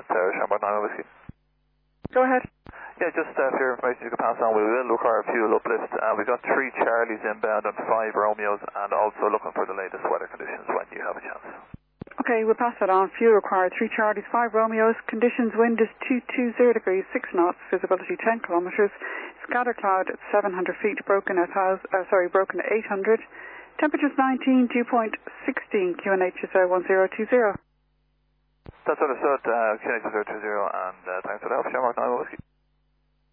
Tower, Shamrock 9 Whiskey. Go ahead. Yeah, just for your information you can pass on, we will require a fuel uplift. We've got 3 Charlies inbound and 5 Romeos, and also looking for the latest weather conditions when you have a chance. Okay, we'll pass that on. Fuel required, 3 Charlies, 5 Romeos. Conditions, wind is 220 degrees, 6 knots, visibility 10 kilometres. Scatter cloud at 700 feet, broken at 800. Temperatures 19, dew point 16, QNH is 1020. That's what I said, QNH 020, and thanks for the help, Shamrock 9 Whiskey.